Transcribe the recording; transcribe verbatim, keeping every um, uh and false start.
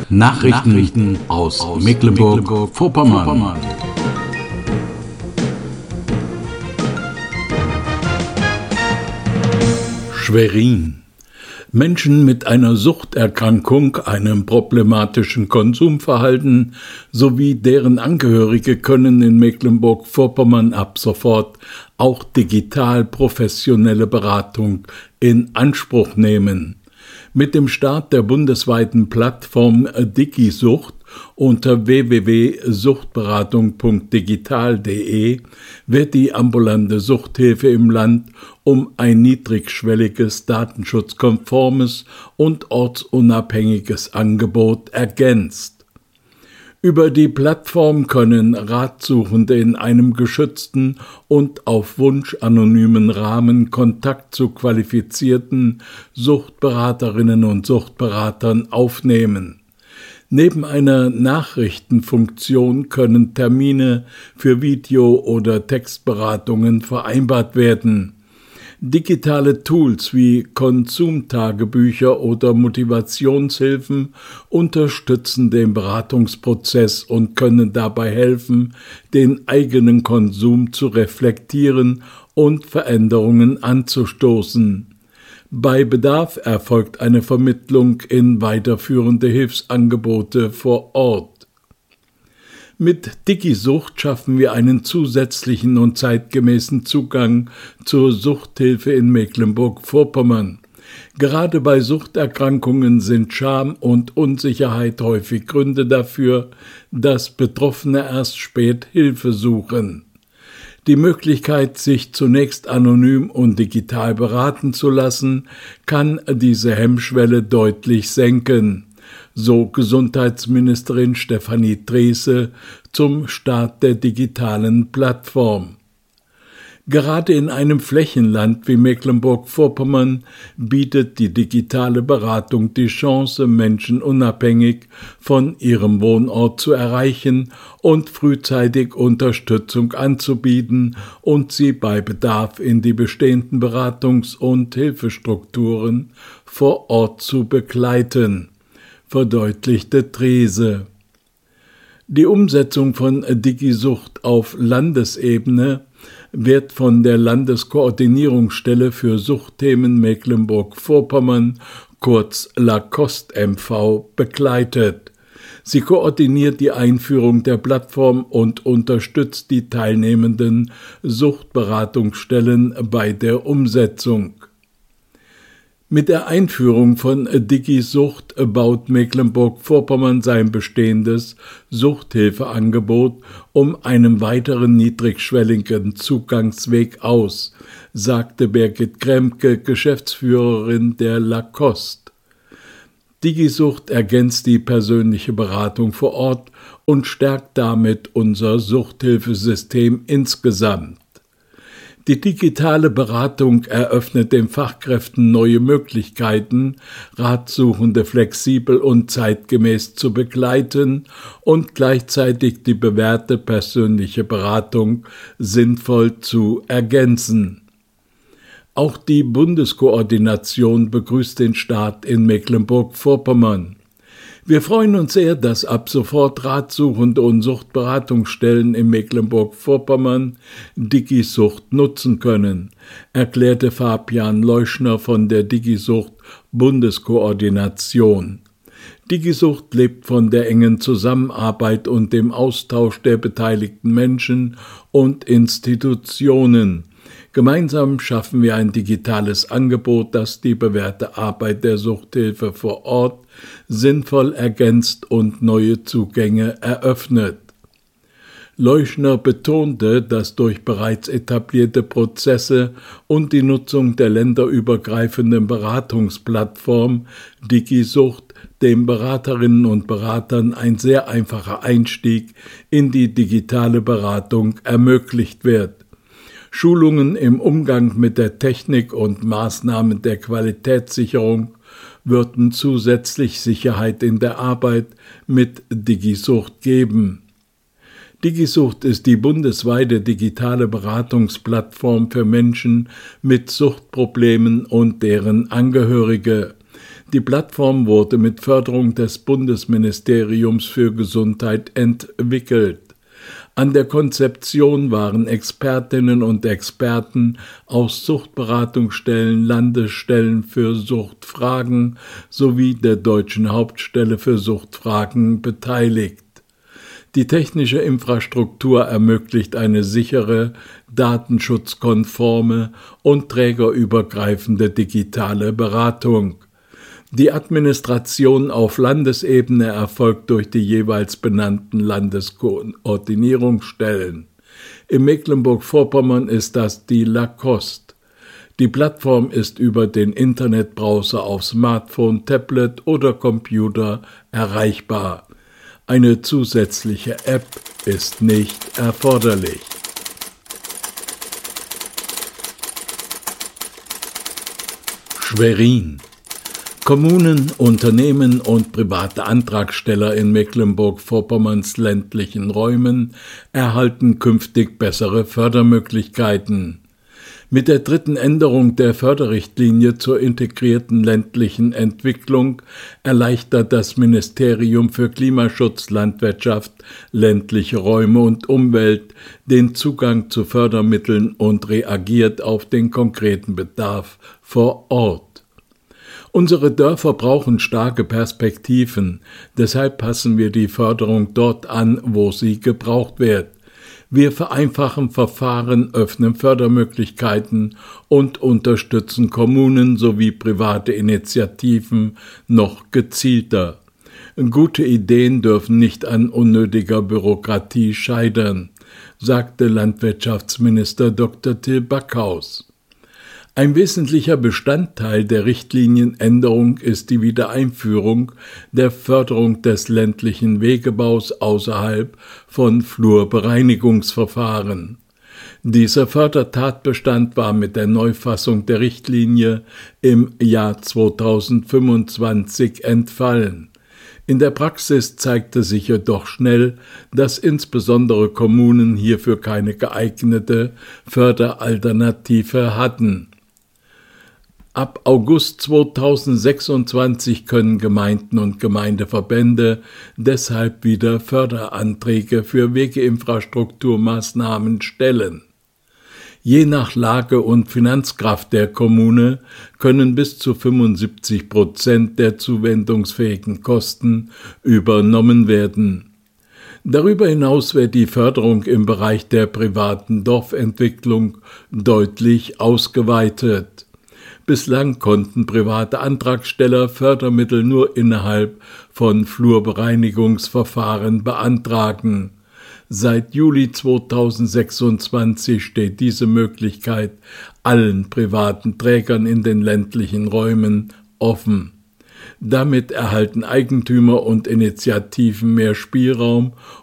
Nachrichten, Nachrichten aus, aus Mecklenburg-Vorpommern. Mecklenburg Schwerin. Menschen mit einer Suchterkrankung, einem problematischen Konsumverhalten sowie deren Angehörige können in Mecklenburg-Vorpommern ab sofort auch digital professionelle Beratung in Anspruch nehmen. Mit dem Start der bundesweiten Plattform DigiSucht unter w w w punkt suchtberatung punkt digital punkt de wird die ambulante Suchthilfe im Land um ein niedrigschwelliges, datenschutzkonformes und ortsunabhängiges Angebot ergänzt. Über die Plattform können Ratsuchende in einem geschützten und auf Wunsch anonymen Rahmen Kontakt zu qualifizierten Suchtberaterinnen und Suchtberatern aufnehmen. Neben einer Nachrichtenfunktion können Termine für Video- oder Textberatungen vereinbart werden. Digitale Tools wie Konsumtagebücher oder Motivationshilfen unterstützen den Beratungsprozess und können dabei helfen, den eigenen Konsum zu reflektieren und Veränderungen anzustoßen. Bei Bedarf erfolgt eine Vermittlung in weiterführende Hilfsangebote vor Ort. Mit DigiSucht schaffen wir einen zusätzlichen und zeitgemäßen Zugang zur Suchthilfe in Mecklenburg-Vorpommern. Gerade bei Suchterkrankungen sind Scham und Unsicherheit häufig Gründe dafür, dass Betroffene erst spät Hilfe suchen. Die Möglichkeit, sich zunächst anonym und digital beraten zu lassen, kann diese Hemmschwelle deutlich senken, so Gesundheitsministerin Stefanie Drese zum Start der digitalen Plattform. Gerade in einem Flächenland wie Mecklenburg-Vorpommern bietet die digitale Beratung die Chance, Menschen unabhängig von ihrem Wohnort zu erreichen und frühzeitig Unterstützung anzubieten und sie bei Bedarf in die bestehenden Beratungs- und Hilfestrukturen vor Ort zu begleiten, verdeutlichte Drese. Die Umsetzung von DigiSucht auf Landesebene wird von der Landeskoordinierungsstelle für Suchtthemen Mecklenburg-Vorpommern, kurz LACOST M V, begleitet. Sie koordiniert die Einführung der Plattform und unterstützt die teilnehmenden Suchtberatungsstellen bei der Umsetzung. Mit der Einführung von DigiSucht baut Mecklenburg-Vorpommern sein bestehendes Suchthilfeangebot um einen weiteren niedrigschwelligen Zugangsweg aus, sagte Birgit Kremke, Geschäftsführerin der LACOST. DigiSucht ergänzt die persönliche Beratung vor Ort und stärkt damit unser Suchthilfesystem insgesamt. Die digitale Beratung eröffnet den Fachkräften neue Möglichkeiten, Ratsuchende flexibel und zeitgemäß zu begleiten und gleichzeitig die bewährte persönliche Beratung sinnvoll zu ergänzen. Auch die Bundeskoordination begrüßt den Start in Mecklenburg-Vorpommern. Wir freuen uns sehr, dass ab sofort Ratsuchende und Suchtberatungsstellen in Mecklenburg-Vorpommern DigiSucht nutzen können, erklärte Fabian Leuschner von der DigiSucht Bundeskoordination. DigiSucht lebt von der engen Zusammenarbeit und dem Austausch der beteiligten Menschen und Institutionen. Gemeinsam schaffen wir ein digitales Angebot, das die bewährte Arbeit der Suchthilfe vor Ort sinnvoll ergänzt und neue Zugänge eröffnet. Leuschner betonte, dass durch bereits etablierte Prozesse und die Nutzung der länderübergreifenden Beratungsplattform DigiSucht den Beraterinnen und Beratern ein sehr einfacher Einstieg in die digitale Beratung ermöglicht wird. Schulungen im Umgang mit der Technik und Maßnahmen der Qualitätssicherung würden zusätzlich Sicherheit in der Arbeit mit DigiSucht geben. DigiSucht ist die bundesweite digitale Beratungsplattform für Menschen mit Suchtproblemen und deren Angehörige. Die Plattform wurde mit Förderung des Bundesministeriums für Gesundheit entwickelt. An der Konzeption waren Expertinnen und Experten aus Suchtberatungsstellen, Landesstellen für Suchtfragen sowie der Deutschen Hauptstelle für Suchtfragen beteiligt. Die technische Infrastruktur ermöglicht eine sichere, datenschutzkonforme und trägerübergreifende digitale Beratung. Die Administration auf Landesebene erfolgt durch die jeweils benannten Landeskoordinierungsstellen. In Mecklenburg-Vorpommern ist das die Lacoste. Die Plattform ist über den Internetbrowser auf Smartphone, Tablet oder Computer erreichbar. Eine zusätzliche App ist nicht erforderlich. Schwerin. Kommunen, Unternehmen und private Antragsteller in Mecklenburg-Vorpommerns ländlichen Räumen erhalten künftig bessere Fördermöglichkeiten. Mit der dritten Änderung der Förderrichtlinie zur integrierten ländlichen Entwicklung erleichtert das Ministerium für Klimaschutz, Landwirtschaft, ländliche Räume und Umwelt den Zugang zu Fördermitteln und reagiert auf den konkreten Bedarf vor Ort. Unsere Dörfer brauchen starke Perspektiven, deshalb passen wir die Förderung dort an, wo sie gebraucht wird. Wir vereinfachen Verfahren, öffnen Fördermöglichkeiten und unterstützen Kommunen sowie private Initiativen noch gezielter. Gute Ideen dürfen nicht an unnötiger Bürokratie scheitern, sagte Landwirtschaftsminister Doktor Till Backhaus. Ein wesentlicher Bestandteil der Richtlinienänderung ist die Wiedereinführung der Förderung des ländlichen Wegebaus außerhalb von Flurbereinigungsverfahren. Dieser Fördertatbestand war mit der Neufassung der Richtlinie im Jahr zweitausendfünfundzwanzig entfallen. In der Praxis zeigte sich jedoch schnell, dass insbesondere Kommunen hierfür keine geeignete Förderalternative hatten. Ab August zweitausendsechsundzwanzig können Gemeinden und Gemeindeverbände deshalb wieder Förderanträge für Wegeinfrastrukturmaßnahmen stellen. Je nach Lage und Finanzkraft der Kommune können bis zu fünfundsiebzig Prozent der zuwendungsfähigen Kosten übernommen werden. Darüber hinaus wird die Förderung im Bereich der privaten Dorfentwicklung deutlich ausgeweitet. Bislang konnten private Antragsteller Fördermittel nur innerhalb von Flurbereinigungsverfahren beantragen. Seit Juli zweitausendsechsundzwanzig steht diese Möglichkeit allen privaten Trägern in den ländlichen Räumen offen. Damit erhalten Eigentümer und Initiativen mehr Spielraum,